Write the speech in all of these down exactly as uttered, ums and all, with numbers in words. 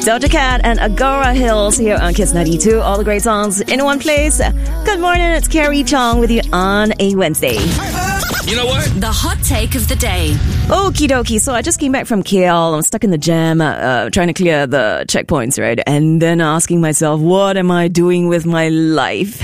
Doja Cat and Agora Hills here on Kiss ninety-two. All the great songs in one place. Good morning, it's Carrie Chong with you on a Wednesday. You know what? The hot take of the day. Okie dokie. So I just came back from K L. I'm stuck in the jam, uh, trying to clear the checkpoints, right? And then asking myself, what am I doing with my life?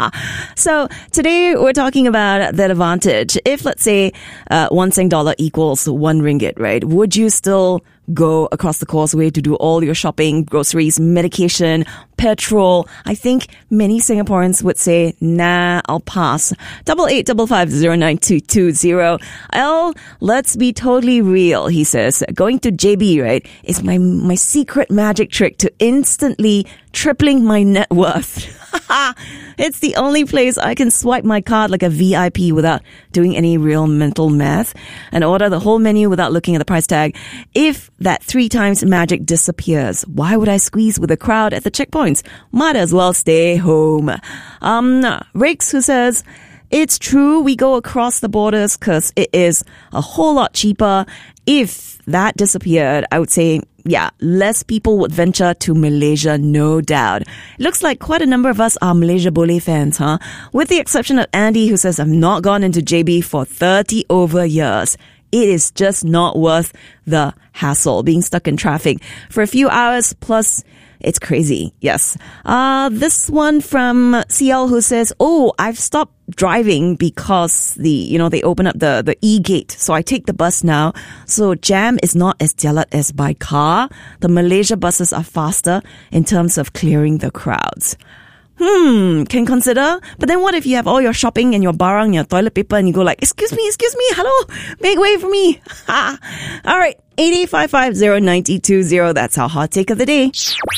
So today we're talking about that advantage. If, let's say, uh, one Sing dollar equals one ringgit, right? Would you still go across the causeway to do all your shopping, groceries, medication, petrol? I think many Singaporeans would say, nah, I'll pass. Double eight double five zero nine two two zero. Well, let's be totally real, he says. Going to J B, right, is my my secret magic trick to instantly tripling my net worth. It's the only place I can swipe my card like a V I P without doing any real mental math and order the whole menu without looking at the price tag. If that three times magic disappears, why would I squeeze with a crowd at the checkpoints? Might as well stay home. Um, Rix, who says, it's true we go across the borders because it is a whole lot cheaper. If that disappeared, I would say, yeah, less people would venture to Malaysia, no doubt. Looks like quite a number of us are Malaysia Boleh fans, huh? With the exception of Andy, who says, I've not gone into J B for thirty over years. It is just not worth the hassle, being stuck in traffic for a few hours, plus it's crazy. Yes. Uh, this one from C L who says, oh, I've stopped driving because the, you know, they open up the, the E-gate. So I take the bus now. So jam is not as jalat as by car. The Malaysia buses are faster in terms of clearing the crowds. Hmm, can consider. But then what if you have all your shopping and your barang, your toilet paper, and you go like, excuse me, excuse me, hello, make way for me. All right, eight eight five five zero nine two zero. That's our hot take of the day.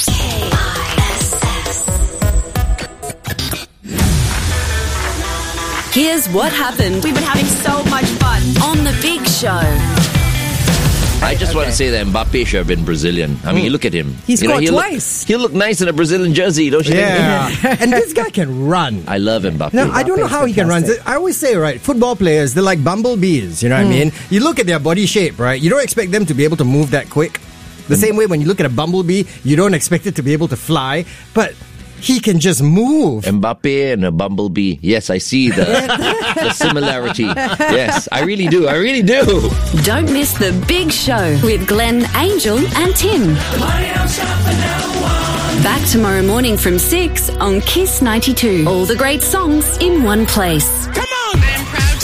Here's what happened. We've been having so much fun on The Big Show. I just okay. want to say that Mbappe should have been Brazilian. I mean, you look at him. He scored you know, he'll twice. Look, he'll look nice in a Brazilian jersey, don't you yeah. think? Yeah. And this guy can run. I love Mbappe. Now, I don't know how he can run. I always say, right, football players, they're like bumblebees, you know what mm. I mean? You look at their body shape, right? You don't expect them to be able to move that quick. The mm. same way when you look at a bumblebee, you don't expect it to be able to fly. But he can just move. Mbappe and a bumblebee. Yes, I see the, the similarity. Yes, I really do. I really do. Don't miss The Big Show with Glenn, Angel and Tim. Back tomorrow morning from six on Kiss ninety-two. All the great songs in one place.